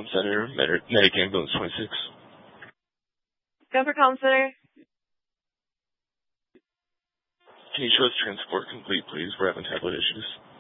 Comm Center, Medic Ambulance 26. Go for Comm Center. Can you show us transport complete, please? We're having tablet issues.